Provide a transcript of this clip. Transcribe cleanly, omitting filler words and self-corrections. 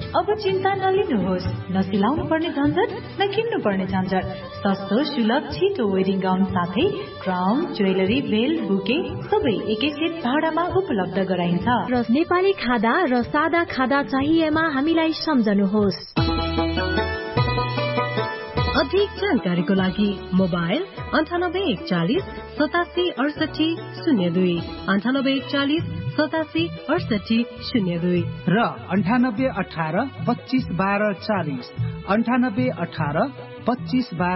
अब चिन्ता नलिनुहोस्, न सिलाउनु पर्ने झन्झट, न किन्नु पर्ने झन्झट। सस्तो, सुलभ, छिटो वेडिङ गाउन साथै क्राउन, ज्वेलरी, बेल, बुके सबै एकै सेट भाडामा उपलब्ध गराइन्छ। र नेपाली खादा र सादा खादा चाहिएमा हामीलाई सम्झनुहोस्। अधिक जानकारीको लागि मोबाइल 9841 87 68 02 9841 87 68 02 र 9818 25 12 40 9818 25 12